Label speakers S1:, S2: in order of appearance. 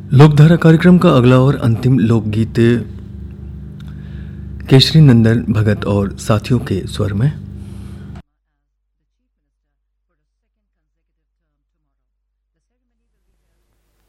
S1: लोकधारा कार्यक्रम का अगला और अंतिम लोकगीत केशरी नंदन भगत और साथियों के स्वर में